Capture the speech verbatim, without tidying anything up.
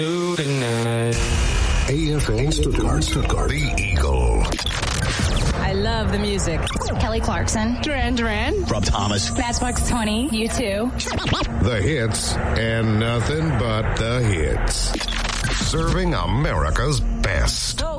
A F M Stuttgart, Stuttgart, the Eagle. I love the music. Kelly Clarkson. Duran Duran. Rob Thomas. Matchbox twenty. You too. The hits and nothing but the hits. Serving America's best.